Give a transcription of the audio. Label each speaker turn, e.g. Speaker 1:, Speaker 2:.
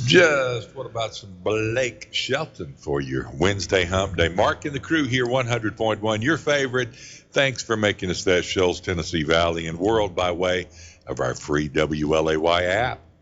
Speaker 1: Just what about some Blake Shelton for your Wednesday hump day? Mark and the crew here, 100.1, your favorite. Thanks for making us that Shoals, Tennessee Valley, and world by way of our free WLAY app.